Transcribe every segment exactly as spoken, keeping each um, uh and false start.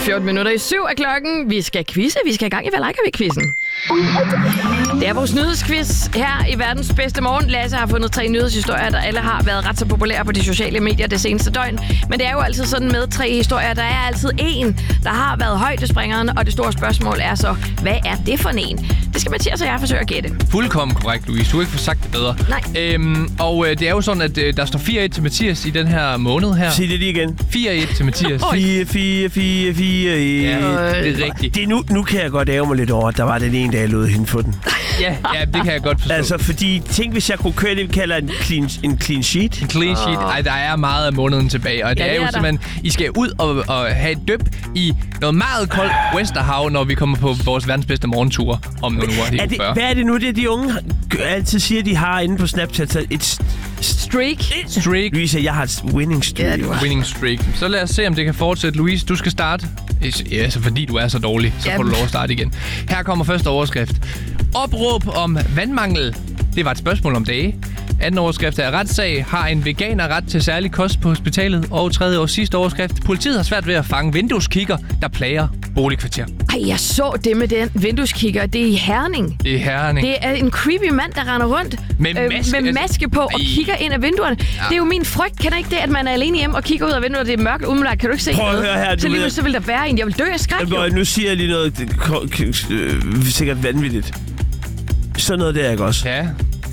fjorten minutter i syv af klokken. Vi skal quizze. Vi skal i gang i Hvad liker vi-quizzen. Det er vores nyhedsquiz her i verdens bedste morgen. Lasse har fundet tre nyhedshistorier, der alle har været ret så populære på de sociale medier det seneste døgn. Men det er jo altid sådan med tre historier. Der er altid en, der har været højdespringeren, og det store spørgsmål er så, hvad er det for en? Det skal Mathias og jeg forsøge at gætte. Fuldkommen korrekt, Louise. Du har ikke fået sagt det bedre. Nej. Øhm, og øh, det er jo sådan, at øh, der står fire et til Mathias i den her måned her. Sig det lige igen. fire et til Mathias. fire, fire, fire, fire, et. Ja, det er rigtigt. Det er nu, nu kan jeg godt ære mig lidt over, at der var den ene, der jeg lod hende få den. Ja, ja, det kan jeg godt forstå. Altså, fordi tænk, hvis jeg kunne køre det, vi kalder en clean, en clean sheet. En clean sheet. Ej, der er meget af måneden tilbage. Og det, Ja, er det jo er der. simpelthen, I skal ud og, og have et dyb i noget meget koldt Westerhav, når vi kommer på vores verdens bedste morgentur om nogle uger. Er det, hvad er det nu, det de unge altid siger, de har inde på Snapchat? Så et st- Streak. Streak. Louise, jeg har et winning streak. Ja, du har. Winning streak. Så lad os se, om det kan fortsætte. Louise, du skal starte. Ja, så fordi du er så dårlig, så får du lov at starte igen. Her kommer første overskrift. Opråb om vandmangel. Det var et spørgsmål om dage. Anden overskrift er retssag. Har en veganer ret til særlig kost på hospitalet? Og tredje og sidste overskrift. Politiet har svært ved at fange vindueskigger, der plager boligkvarter. Ej, jeg så det med den vindueskigger. Det er i Herning. Det er Herning. Det er en creepy mand, der render rundt Med maske. med maske på og Ej. kigger ind ad vinduerne. Ja. Det er jo min frygt. Kender ikke det, at man er alene hjemme og kigger ud af vinduet, og det er mørkt umiddelbart? Kan du ikke se Prøv at noget? høre her, du så lige ved- så vil der være en. Jeg vil dø af skræk, jo. Nu siger jeg lige noget, det, ko- k- øh, sikkert vanvittigt. Sådan noget der, ikke også? Ja.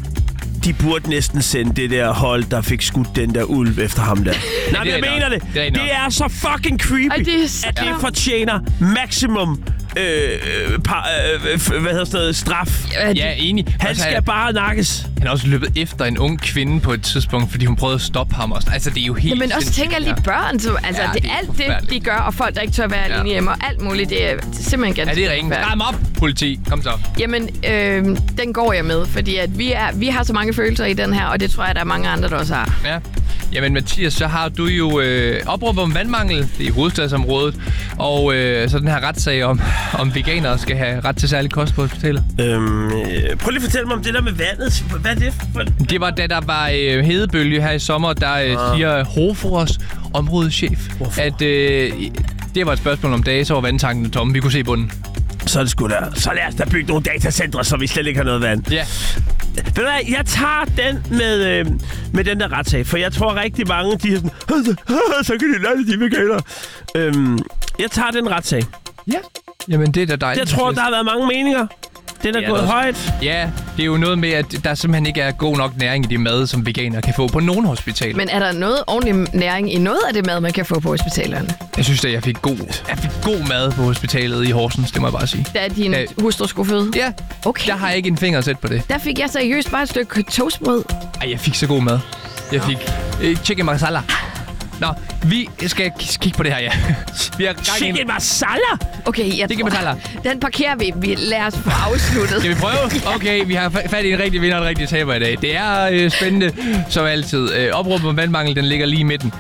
De burde næsten sende det der hold, der fik skudt den der ulv efter ham der. Nej, det er jeg mener nok. det. Det er Det nok. er så fucking creepy, Ej, det er så- at det fortjener maximum øh, øh, par, øh, f- hvad hedder sådan noget, straf. Ja, enig. Han Altså, skal bare nakkes. Han har også løbet efter en ung kvinde på et tidspunkt, fordi hun prøvede at stoppe ham også. Altså, det er jo helt Men også tænk alle de børn, som, altså Ja, det, det er alt det, forfærdeligt. de gør, og folk, der ikke tør være Ja. alene hjemme, og alt muligt, det er, det er simpelthen ganske Ja, det er ringe. forfærdeligt. Stram op, politi. Kom så. Jamen, øh, den går jeg med, fordi at vi, er, vi har så mange følelser i den her, og det tror jeg, der er mange andre, der også har. Ja. Jamen Mathias, så har du jo øh, opråb om vandmangel. Det er i hovedstadsområdet. Og øh, så den her retssag om, om veganere skal have ret til særlig kost på hospitalet. Øhm, øh, prøv lige at fortælle mig om det der med vandet. Hvad er det for? Det var da der var øh, hedebølge her i sommer, der øh, Ah. siger Hofors områdeschef, Hvorfor? at øh, det var et spørgsmål om dage, så var vandtankene tomme. Vi kunne se bunden. Så er det sgu der. Så lad os da bygge nogle datacentre, så vi slet ikke har noget vand. Ja. Ved du hvad, jeg tager den med, øh, med den der retssag, for jeg tror rigtig mange, de er sådan, så kan de lade de veganer. Øhm, jeg tager den retssag. Ja. Jamen, det er da dejligt. Jeg tror, Mathias. der har været mange meninger. Den er Ja, gået der er- højt. Ja, det er jo noget med, at der simpelthen ikke er god nok næring i det mad, som veganere kan få på nogle hospitaler. Men er der noget ordentlig næring i noget af det mad, man kan få på hospitalerne? Jeg synes at jeg fik god, jeg fik god mad på hospitalet i Horsens, det må jeg bare sige. Da din Øh, hustru skulle føde? Ja, Okay. der har jeg ikke en finger at sætte på det. Der fik jeg seriøst bare et stykke toastbrød. Ej, jeg fik så god mad. Jeg fik øh, chicken masala. Nå, vi skal k- kigge på det her, ja. Vi har gang i en... Chicken masala! Okay, jeg Chicken tror, masala. den parkerer vi. vi. Lad os få afsluttet. Skal vi prøve? Okay, vi har fa- fat i en rigtig vinder og en rigtig taber i dag. Det er øh, spændende, som altid. Øh, opråb om vandmangel, den ligger lige i midten.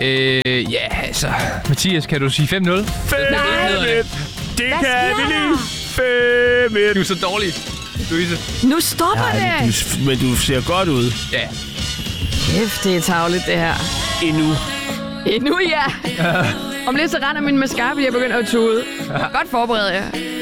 Øh, ja, altså... Mathias, kan du sige fem nul? Fem hedder det. et. Det Hvad kan sker vi der? lige. Fem et. Du er så dårlig, Louise. Nu stopper Ja, det! du, men du ser godt ud. Ja. Kæft, det er tarveligt, det her. Endnu. Endnu ja. Om lidt så render min mascara, fordi jeg begynder at tude. Godt forberedt jer.